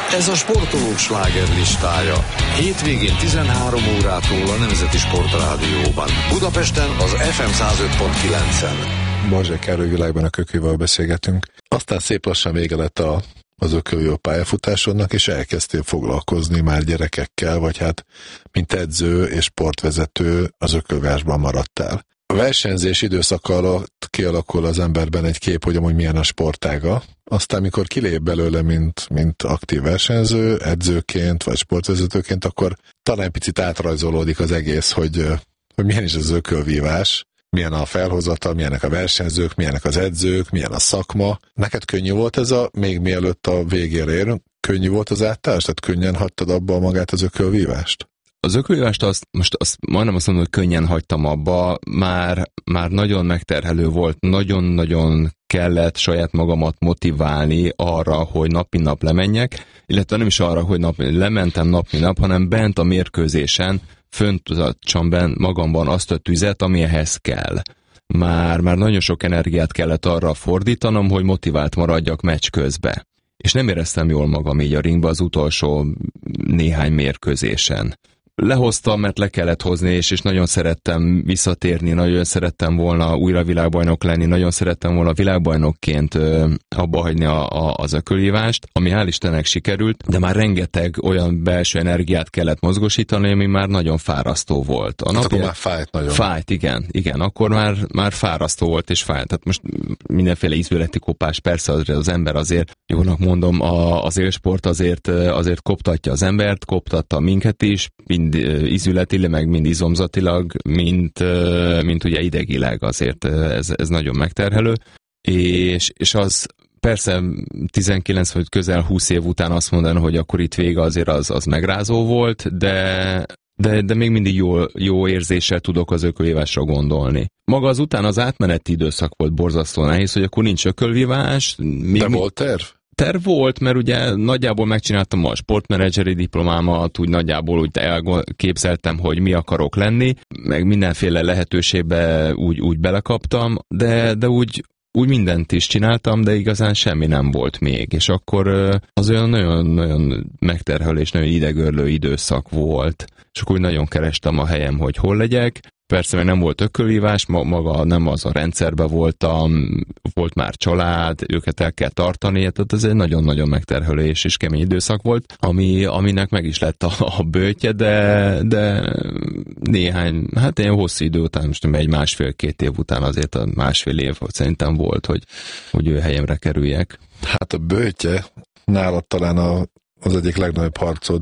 Ez a sportolók slágerlistája. Hétvégén 13 órától a Nemzeti Sportrádióban. Budapesten az FM 105.9-en. Balzsai Károly Világban a Kökővel beszélgetünk. Aztán szép lassan vége lett az ököljó pályafutásodnak, és elkezdtél foglalkozni már gyerekekkel, vagy hát mint edző és sportvezető az ökölvásban maradtál. A versenyzés időszaka alatt kialakul az emberben egy kép, hogy amúgy milyen a sportága. Aztán, mikor kilép belőle, mint aktív versenyző, edzőként vagy sportvezetőként, akkor talán picit átrajzolódik az egész, hogy milyen is az ökölvívás, milyen a felhozatal, milyenek a versenyzők, milyenek az edzők, milyen a szakma. Neked könnyű volt ez még mielőtt a végére érünk? Könnyű volt az átállás? Tehát könnyen hagytad abba magát az ökölvívást? Az ökölvívást most majdnem azt mondom, hogy könnyen hagytam abba, már nagyon megterhelő volt, nagyon-nagyon kellett saját magamat motiválni arra, hogy nap mint nap lemenjek, illetve nem is arra, hogy lementem nap mint nap, hanem bent a mérkőzésen föntartsam magamban azt a tüzet, ami ehhez kell. Már nagyon sok energiát kellett arra fordítanom, hogy motivált maradjak meccs közbe. És nem éreztem jól magam így a ringbe az utolsó néhány mérkőzésen. Lehoztam, mert le kellett hozni, és nagyon szerettem visszatérni, nagyon szerettem volna újra világbajnok lenni, nagyon szerettem volna világbajnokként abba hagyni az ökölvívást, ami hál' Istennek sikerült, de már rengeteg olyan belső energiát kellett mozgosítani, ami már nagyon fárasztó volt. Akkor már fájt nagyon. Fájt, igen, akkor már fárasztó volt és fájt. Tehát most mindenféle ízületi kopás, persze az ember azért, jónak mondom, az élsport azért koptatja az embert, koptatta minket is, mind ízületileg, meg mind izomzatilag, mint ugye idegileg azért ez nagyon megterhelő, és az persze 19 vagy közel 20 év után azt mondani, hogy akkor itt vége azért az megrázó volt, de még mindig jó érzéssel tudok az ökölvívásra gondolni. Maga azután az átmeneti időszak volt borzasztó nehéz, hogy akkor nincs ökölvívás. De volt terv? Terv volt, mert ugye nagyjából megcsináltam a sportmenedzseri diplomámat, úgy nagyjából úgy elképzeltem, hogy mi akarok lenni, meg mindenféle lehetőségbe úgy belekaptam, de úgy mindent is csináltam, de igazán semmi nem volt még, és akkor az olyan nagyon megterhelő és nagyon idegörlő időszak volt, és akkor úgy nagyon kerestem a helyem, hogy hol legyek. Persze, mert nem volt ökölvívás, maga nem az a rendszerben voltam, volt már család, őket el kell tartani, tehát ez egy nagyon-nagyon megterhelő és kemény időszak volt, aminek meg is lett a böjtje, de néhány, hát ilyen hosszú idő után, most egy másfél-két év után azért a másfél év szerintem volt, hogy ő helyemre kerüljek. Hát a böjtje nálad talán az egyik legnagyobb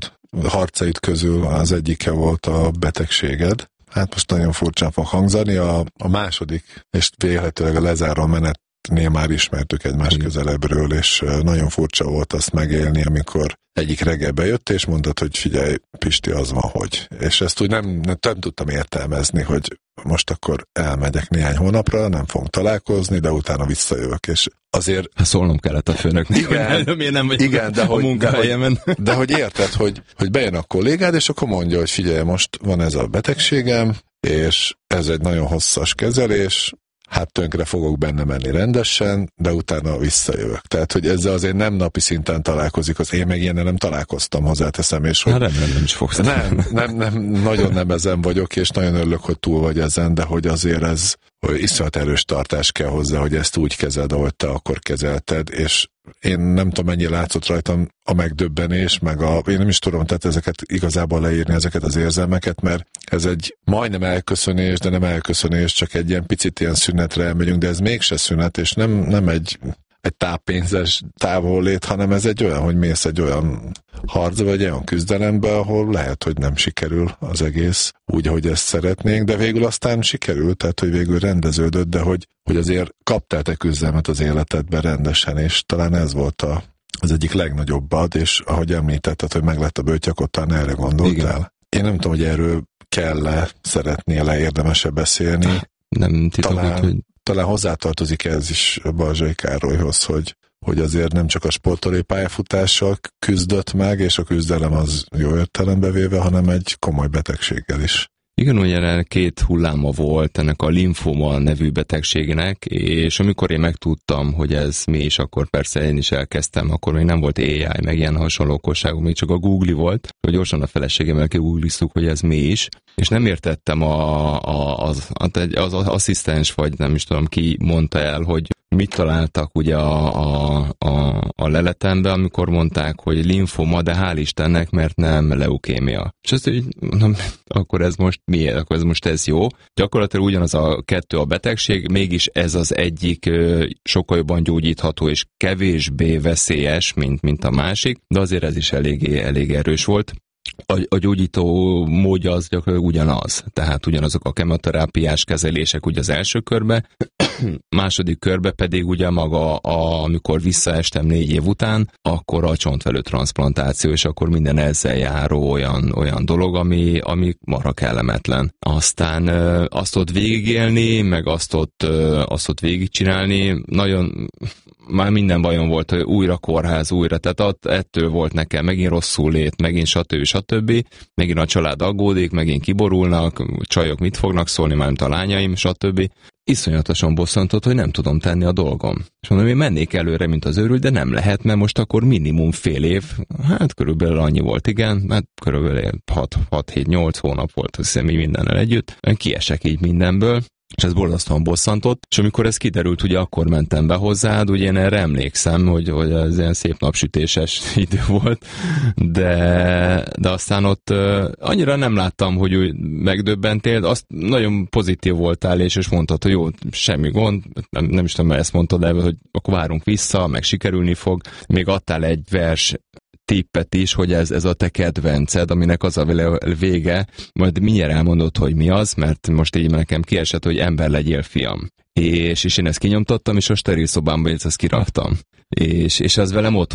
harcaid közül az egyike volt a betegséged. Hát most nagyon furcsán fog hangzani, a második, és vélhetőleg a lezáró menetnél már ismertük egymást közelebbről, és nagyon furcsa volt azt megélni, amikor egyik reggel bejött, és mondtad, hogy figyelj, Pisti, az van, hogy. És ezt úgy nem tudtam értelmezni, hogy most akkor elmegyek néhány hónapra, nem fogunk találkozni, de utána visszajövök, és azért... Szólnom kellett a főnöknek, igen, nem vagy igen, a munkahelyemen. De hogy érted, hogy bejön a kollégád, és akkor mondja, hogy figyelj, most van ez a betegségem, és ez egy nagyon hosszas kezelés, hát tönkre fogok benne menni rendesen, de utána visszajövök. Tehát, hogy ezzel azért nem napi szinten találkozik, én meg ilyennel nem találkoztam, hozzáteszem, és hogy... Nem is fogsz. Nem, nagyon nem ezen vagyok, és nagyon örülök, hogy túl vagy ezen, de hogy azért ez, hogy iszonyat erős tartás kell hozzá, hogy ezt úgy kezeld, ahogy te akkor kezelted, és én nem tudom, mennyi látszott rajtam a megdöbbenés, én nem is tudom, tehát ezeket igazából leírni, ezeket az érzelmeket, mert ez egy majdnem elköszönés, de nem elköszönés, csak egy ilyen picit ilyen szünetre elmegyünk, de ez mégse szünet, és nem egy táppénzes távollét, hanem ez egy olyan, hogy mész egy olyan harcba, vagy olyan küzdelembe, ahol lehet, hogy nem sikerül az egész úgy, ahogy ezt szeretnénk, de végül aztán sikerült, tehát hogy végül rendeződött, de hogy azért kaptál te küzdelmet az életedben rendesen, és talán ez volt az egyik legnagyobbad, és ahogy említetted, hogy meg lett a böjtje, akkor talán erre gondoltál. Igen. Én nem tudom, hogy erről kell-e, szeretnél-e, érdemes-e beszélni. Nem titok, talán hozzátartozik ez is Balzsai Károlyhoz, hogy azért nem csak a sportolói pályafutással küzdött meg, és a küzdelem az jó értelembe véve, hanem egy komoly betegséggel is. Igen, ugye 2 hulláma volt ennek a limfoma nevű betegségnek, és amikor én megtudtam, hogy ez mi is, akkor persze én is elkezdtem, akkor még nem volt AI, meg ilyen hasonló okosságú, még csak a Google volt, hogy gyorsan a feleségemmel kigoogliztuk, hogy ez mi is, és nem értettem az asszisztens, vagy nem is tudom ki mondta el, hogy mit találtak ugye a leletembe, amikor mondták, hogy limfoma, de hál' Istennek, mert nem leukémia. És azt így mondom, akkor ez most miért? Akkor ez most ez jó. Gyakorlatilag ugyanaz a 2 a betegség, mégis ez az egyik sokkal jobban gyógyítható és kevésbé veszélyes, mint a másik, de azért ez is elég erős volt. A gyógyító módja az gyakorlatilag ugyanaz, tehát ugyanazok a kemoterápiás kezelések ugye az első körbe, második körbe pedig ugye maga, amikor visszaestem 4 év után, akkor a csontvelő transzplantáció, és akkor minden ezzel járó olyan dolog, ami marha kellemetlen. Aztán azt ott végigélni, meg azt ott végigcsinálni, nagyon már minden bajom volt, hogy újra kórház, tehát ettől volt nekem megint rosszul lét, megint stb. Megint a család aggódik, megint kiborulnak, csajok mit fognak szólni, mármint a lányaim, stb. Iszonyatosan bosszantott, hogy nem tudom tenni a dolgom. És mondom, én mennék előre, mint az őrült, de nem lehet, mert most akkor minimum fél év, hát körülbelül annyi volt, igen, hát körülbelül 6-7-8 hónap volt, azt hiszem, mindennel együtt. Kiesek így mindenből, és ez borzasztóan bosszantott, és amikor ez kiderült, ugye akkor mentem be hozzád, ugye én erre emlékszem, hogy ez ilyen szép napsütéses idő volt, de aztán ott annyira nem láttam, hogy úgy megdöbbentél, azt nagyon pozitív voltál, és mondtad, hogy jó, semmi gond, nem is tudom, ezt mondtad, de hogy akkor várunk vissza, meg sikerülni fog, még adtál egy vers tippet is, hogy ez a te kedvenced, aminek az a vége, majd mindjárt elmondod, hogy mi az, mert most így nekem kiesett, hogy ember legyél, fiam. És én ezt kinyomtattam, és a steril szobámban ezt kiraktam. És az velem ott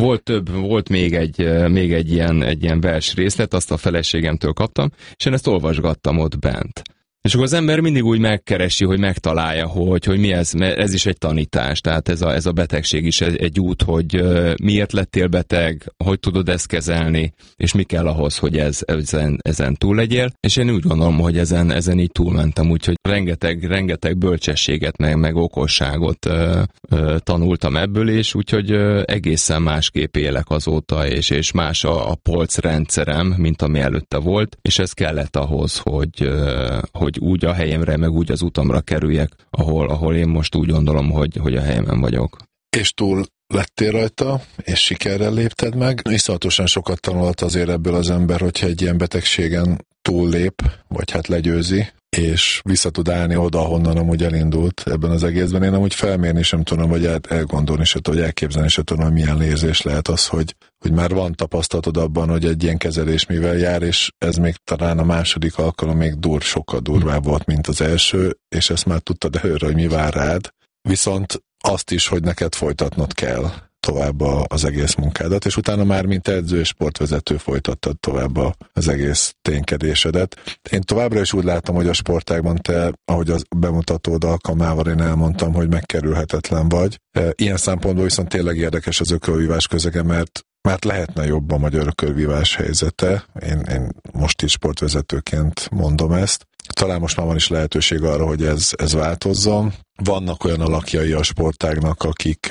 volt még egy ilyen vers részlet, azt a feleségemtől kaptam, és én ezt olvasgattam ott bent. És akkor az ember mindig úgy megkeresi, hogy megtalálja, hogy mi ez, mert ez is egy tanítás, tehát ez a betegség is egy út, hogy miért lettél beteg, hogy tudod ezt kezelni, és mi kell ahhoz, hogy ezen túl legyél, és én úgy gondolom, hogy ezen így túlmentem, úgyhogy rengeteg bölcsességet, meg okosságot tanultam ebből, és úgyhogy egészen másképp élek azóta, és más a polcrendszerem, mint ami előtte volt, és ez kellett ahhoz, hogy úgy a helyemre, meg úgy az utamra kerüljek, ahol én most úgy gondolom, hogy a helyemen vagyok. És túl lettél rajta, és sikerrel lépted meg. Iszonyatosan sokat tanult azért ebből az ember, hogyha egy ilyen betegségen túllép, vagy hát legyőzi, és vissza tud állni oda, ahonnan amúgy elindult ebben az egészben. Én amúgy felmérni sem tudom, vagy elgondolni sem tudom, vagy elképzelni sem tudom, hogy milyen érzés lehet az, hogy már van tapasztalatod abban, hogy egy ilyen kezelés mivel jár, és ez még talán a második alkalom még sokkal durvább volt, mint az első, és ezt már tudtad előre, hogy mi vár rád. Viszont azt is, hogy neked folytatnod kell tovább az egész munkádat, és utána már mint edző és sportvezető folytattad tovább az egész ténykedésedet. Én továbbra is úgy látom, hogy a sportágban te, ahogy az bemutatód alkalmával én elmondtam, hogy megkerülhetetlen vagy. Ilyen szempontból viszont tényleg érdekes az ökölvívás közege, mert lehetne jobb a magyar ökölvívás helyzete. Én most is sportvezetőként mondom ezt. Talán most már van is lehetőség arra, hogy ez változzon. Vannak olyan alakjai a sportágnak,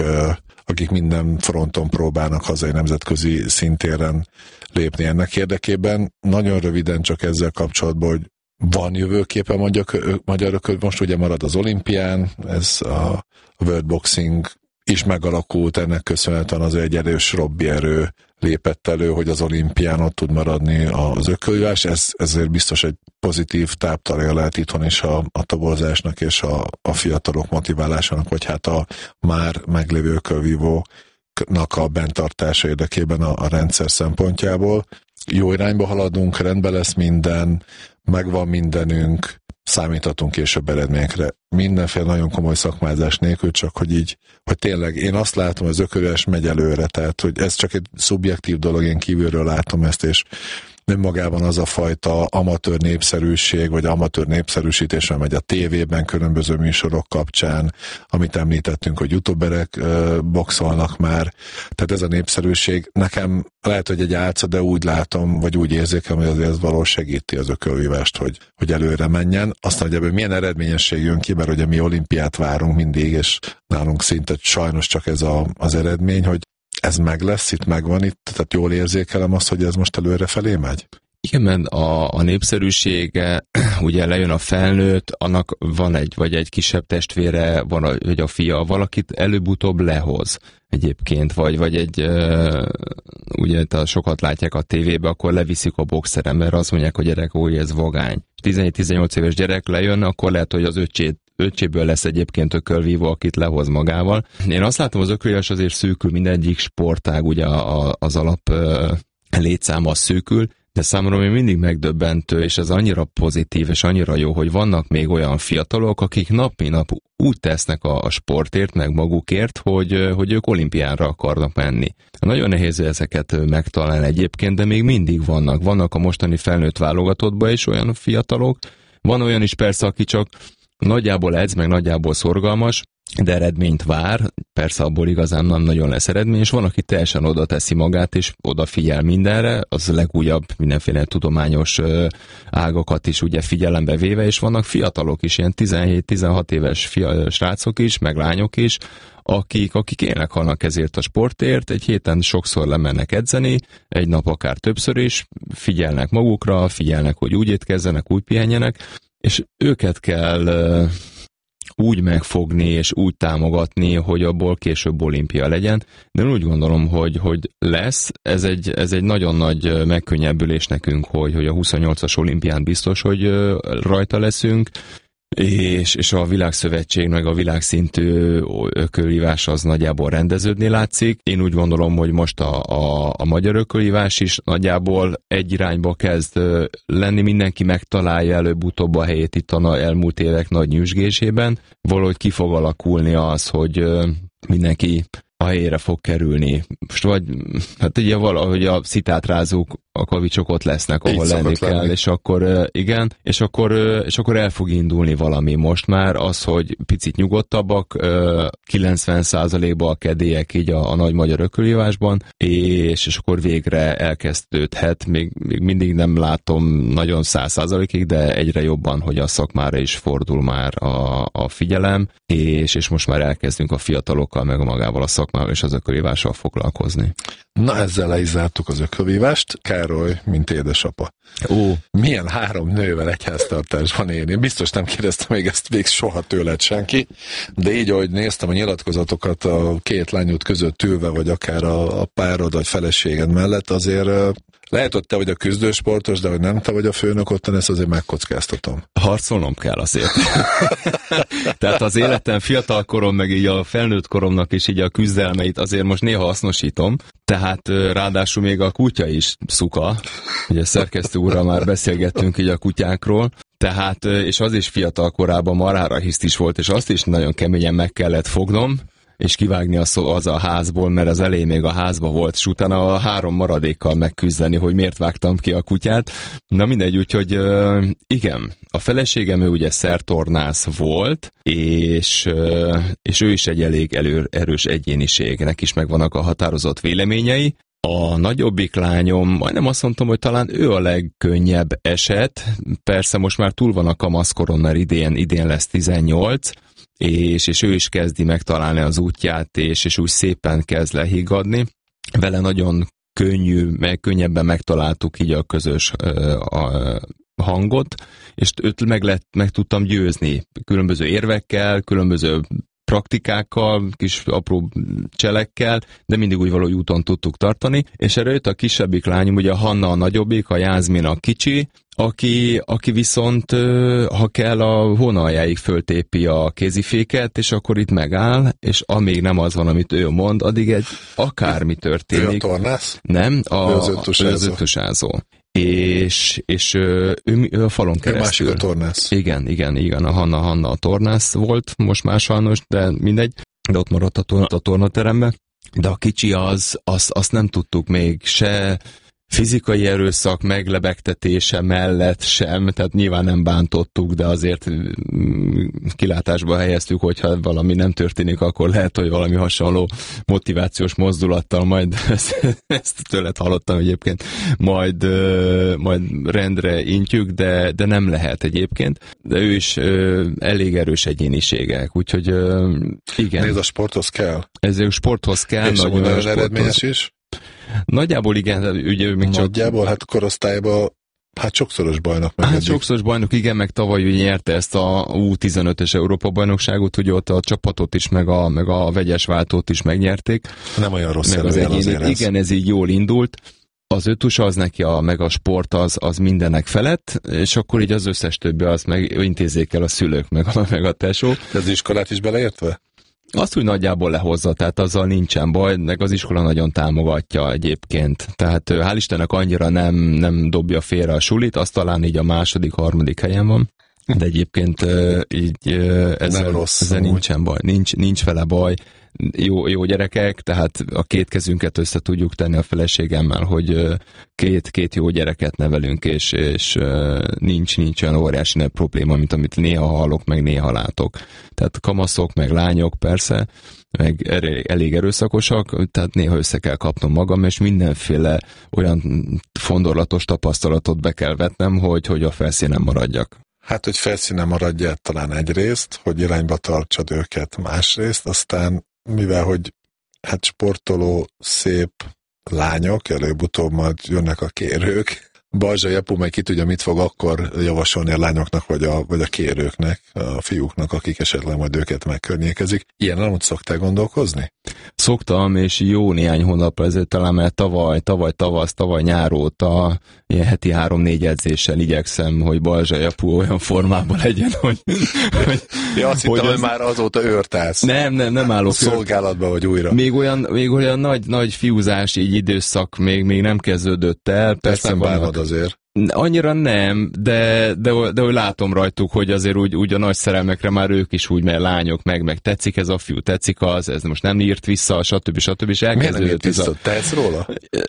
akik minden fronton próbálnak hazai nemzetközi szintéren lépni ennek érdekében. Nagyon röviden csak ezzel kapcsolatban, hogy van jövőképe magyar ököl, most ugye marad az olimpián, ez a World Boxing is megalakult, ennek köszönhetően az egy erős lobby erő lépett elő, hogy az olimpián ott tud maradni az ökölvívás, ezért biztos egy pozitív táptalja lehet itthon is a toborzásnak és a fiatalok motiválásának, vagy hát a már meglévő ökölvívóknak a benntartása érdekében a rendszer szempontjából. Jó irányba haladunk, rendben lesz minden, megvan mindenünk, számíthatunk később eredményekre. Mindenféle nagyon komoly szakmázás nélkül, csak hogy tényleg én azt látom, hogy az ökölvívás megy előre, tehát hogy ez csak egy szubjektív dolog, én kívülről látom ezt, és önmagában az a fajta amatőr népszerűség, vagy amatőr népszerűsítésre megy a tévében, különböző műsorok kapcsán, amit említettünk, hogy youtuberek boxolnak már. Tehát ez a népszerűség nekem lehet, hogy egy álca, de úgy látom, vagy úgy érzékelem, hogy azért ez valahol segíti az ökölvívást, hogy előre menjen. Aztán, hogy ebből milyen eredményesség jön ki, mert ugye mi olimpiát várunk mindig, és nálunk szinte sajnos csak ez az eredmény, hogy ez meg lesz, itt megvan itt, tehát jól érzékelem azt, hogy ez most előre felé megy? Igen, mert a népszerűsége, ugye lejön a felnőtt, annak van egy kisebb testvére, vagy a fia, valakit előbb-utóbb lehoz egyébként, vagy ugye sokat látják a tévébe, akkor leviszik a boxeren, mert azt mondják, hogy gyerek, ez vagány. 17-18 éves gyerek lejön, akkor lehet, hogy az öccséből lesz egyébként ökölvívó, akit lehoz magával. Én azt látom, az ökölvívás azért szűkül, mindegyik sportág, ugye az alap létszáma szűkül, de számomra még mindig megdöbbentő, és ez annyira pozitív, és annyira jó, hogy vannak még olyan fiatalok, akik nap mint nap úgy tesznek a sportért, meg magukért, hogy ők olimpiánra akarnak menni. Nagyon nehéz ezeket megtalálni egyébként, de még mindig vannak a mostani felnőtt válogatottban is olyan fiatalok. Van olyan is persze, aki csak nagyjából edz, meg nagyjából szorgalmas, de eredményt vár, persze abból igazán nem nagyon lesz eredmény, és van, aki teljesen oda teszi magát, és odafigyel mindenre, az legújabb mindenféle tudományos ágakat is ugye figyelembe véve, és vannak fiatalok is, ilyen 17-16 éves srácok is, meg lányok is, akik élnek halnak ezért a sportért, egy héten sokszor lemennek edzeni, egy nap akár többször is, figyelnek magukra, figyelnek, hogy úgy étkezzenek, úgy pihenjenek, és őket kell úgy megfogni és úgy támogatni, hogy abból később olimpia legyen. De úgy gondolom, hogy lesz. Ez egy nagyon nagy megkönnyebbülés nekünk, hogy a 28-as olimpián biztos, hogy rajta leszünk, és a világszövetség meg a világszintű ökölívás az nagyjából rendeződni látszik. Én úgy gondolom, hogy most a magyar ökölívás is nagyjából egy irányba kezd lenni, mindenki megtalálja előbb-utóbb a helyét itt a elmúlt évek nagy nyüzsgésében. Valahogy ki fog alakulni az, hogy mindenki a helyére fog kerülni. Most vagy, hát ugye valahogy a szitátrázók, a kavicsok ott lesznek, ahol lenni kell, és akkor igen, és akkor el fog indulni valami. Most már az, hogy picit nyugodtabbak, 90%-ba a kedélyek így a nagy magyar ökölívásban, és akkor végre elkezdődhet. Még mindig nem látom nagyon 100%-ig, de egyre jobban, hogy a szakmára is fordul már a figyelem, és most már elkezdünk a fiatalokkal, meg magával a szakmával és az ökövívással foglalkozni. Na, ezzel le is zártuk az ökölvívást. Károly, mint édesapa. Milyen 3 nővel egy háztartásban élni? Biztos nem kérdeztem még ezt még soha tőled senki, de így, ahogy néztem a nyilatkozatokat a 2 lányod között ülve, vagy akár a párod, vagy feleséged mellett, azért lehet, hogy te vagy a küzdősportos, de hogy nem te vagy a főnök ottan, ezt azért megkockáztatom. Harcolnom kell azért. Tehát az életem fiatal korom, meg így a felnőtt koromnak is így a küzdelmeit azért most néha hasznosítom. Tehát ráadásul még a kutya is szuka. Ugye szerkesztő úrral már beszélgettünk így a kutyákról. Tehát, és az is fiatal korában marára hiszt is volt, és azt is nagyon keményen meg kellett fognom, és kivágni az a házból, mert az elején még a házba volt, és utána a 3 maradékkal megküzdeni, hogy miért vágtam ki a kutyát. Na mindegy, úgyhogy igen, a feleségem ő ugye szertornász volt, és ő is egy elég erős egyéniség, neki is megvannak a határozott véleményei. A nagyobbik lányom, majdnem azt mondtam, hogy talán ő a legkönnyebb eset, persze most már túl van a kamaszkoron, mert idén lesz 18, és ő is kezdi megtalálni az útját, és úgy szépen kezd lehiggadni. Vele nagyon könnyebben megtaláltuk így a közös hangot, és őt meg tudtam győzni különböző érvekkel, különböző praktikákkal, kis apró cselekkel, de mindig úgy valahogy úton tudtuk tartani, és erre jött a kisebbik lányom, ugye a Hanna a nagyobbik, a Jászmin a kicsi, aki viszont, ha kell, a hónaljáig föltépi a kéziféket, és akkor itt megáll, és amíg nem az van, amit ő mond, addig egy akármi történik. Ő a tornász? Nem, az ötösázó. És ő a falon keresztül. Másik a tornász. Igen, a Hanna a tornász volt, most már sajnos, de mindegy, de ott maradt a tornateremben. De a kicsi azt nem tudtuk még se fizikai erőszak meglebegtetése mellett sem, tehát nyilván nem bántottuk, de azért kilátásba helyeztük, hogyha valami nem történik, akkor lehet, hogy valami hasonló motivációs mozdulattal majd ezt tőled hallottam egyébként, majd rendre intjük, de nem lehet egyébként, de ő is elég erős egyéniségek, úgyhogy igen. Nézd, a sporthoz kell. Ez a sporthoz kell. És nagyon eredményes is? Nagyjából igen, ugye még csak... Nagyjából, hát korosztályban sokszoros bajnok meg. Hát sokszoros bajnok, igen, meg tavaly ugye nyerte ezt a U15-es Európa-bajnokságot, ugye ott a csapatot is, meg a vegyes váltót is megnyerték. Nem olyan rossz előjel azért ez. Igen, ez így jól indult. Az ötus az neki, meg a sport az mindenek felett, és akkor így az összes többi az meg intézzék el a szülők, meg a tesó. De az iskolát is beleértve? Azt úgy nagyjából lehozza, tehát azzal nincsen baj, meg az iskola nagyon támogatja egyébként. Tehát hál' Istennek annyira nem dobja félre a sulit, az talán így a második, harmadik helyen van. De egyébként így ezzel nincsen baj, nincs vele baj. Jó gyerekek, tehát a két kezünket össze tudjuk tenni a feleségemmel, hogy két jó gyereket nevelünk, és nincs olyan óriási nagy probléma, mint amit néha hallok, meg néha látok. Tehát kamaszok, meg lányok persze, meg elég erőszakosak, tehát néha össze kell kapnom magam, és mindenféle olyan fondorlatos tapasztalatot be kell vetnem, hogy a felszínen maradjak. Hát, hogy felszínen maradjál talán egyrészt, hogy irányba tartsad őket másrészt, aztán mivel, hogy hát sportoló, szép lányok, előbb-utóbb majd jönnek a kérők. Balzsai apu meg ki tudja, mit fog akkor javasolni a lányoknak, vagy a kérőknek, a fiúknak, akik esetleg majd őket megkörnyékezik. Ilyen nem úgy szoktál gondolkozni? Szoktam, és jó néhány hónapra ezért talán, mert tavaly nyár óta ilyen heti 3-4 edzéssel igyekszem, hogy Balzsai apu olyan formában legyen, hogy ja, azt hittem, hogy már azóta őrtálsz. Nem állok szolgálatba vagy újra. Még olyan nagy fiúzás így időszak még nem kezdődött el. Persze nem bánod azért. Annyira nem, de hogy látom rajtuk, hogy azért úgy a nagy szerelmekre már ők is úgy, mert lányok meg tetszik ez a fiú, tetszik az, ez most nem írt vissza, stb. És elkezdődött. Miért nem írt vissza? Tehetsz róla?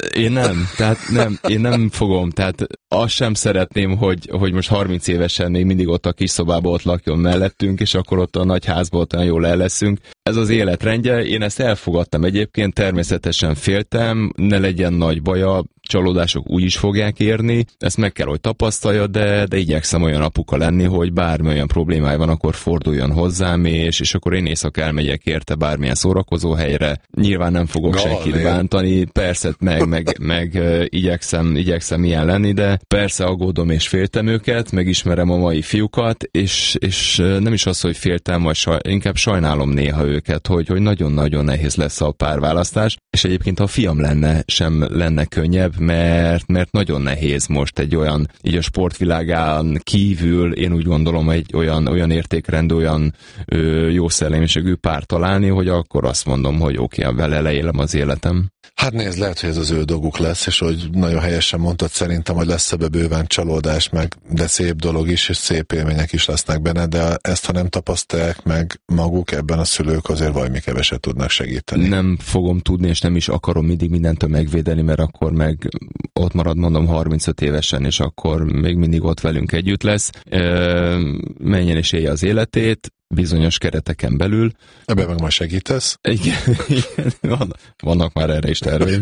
Én nem fogom, tehát azt sem szeretném, hogy most 30 évesen még mindig ott a kis szobában ott lakjon mellettünk, és akkor ott a nagy házban ott olyan jól el leszünk. Ez az életrendje, én ezt elfogadtam egyébként, természetesen féltem, ne legyen nagy baja, csalódások úgy is fogják érni, ezt meg kell, hogy tapasztalja, de igyekszem olyan apuka lenni, hogy bármi olyan problémája van, akkor forduljon hozzám, és akkor én éjszaka elmegyek érte bármilyen szórakozó helyre. Nyilván nem fogok senkit bántani, persze, meg igyekszem ilyen lenni, de persze aggódom és féltem őket, megismerem a mai fiúkat, és nem is az, hogy féltem, vagy inkább sajnálom néha őket, hogy nagyon-nagyon nehéz lesz a párválasztás, és egyébként ha a fiam lenne, sem lenne könnyebb, mert nagyon nehéz most egy olyan, így a sportvilágán kívül, én úgy gondolom, egy olyan értékrend, olyan jó szellemiségű pár találni, hogy akkor azt mondom, hogy oké, vele leélem az életem. Hát nézd, lehet, hogy ez az ő dolguk lesz, és hogy nagyon helyesen mondtad, szerintem, hogy lesz ebbe bőven csalódás, de szép dolog is, és szép élmények is lesznek benne, de ezt, ha nem tapasztalják meg maguk, ebben a szülők azért valami keveset tudnak segíteni. Nem fogom tudni, és nem is akarom mindig mindentől megvédeni, mert akkor meg ott marad, mondom, 35 évesen, és akkor még mindig ott velünk együtt lesz. Menjen és élje az életét, bizonyos kereteken belül. Ebben meg majd segítesz? Igen, vannak már erre is terveim.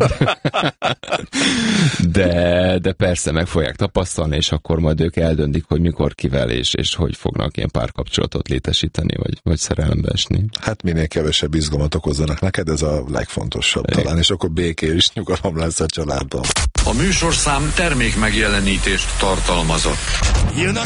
De persze meg fogják tapasztalni, és akkor majd ők eldöntik, hogy mikor, kivel, és hogy fognak ilyen párkapcsolatot létesíteni, vagy szerelembe esni. Hát minél kevesebb izgalmat okozzanak neked, ez a legfontosabb talán, és akkor békés nyugalom lesz a családban. A műsorszám termék megjelenítést tartalmazott.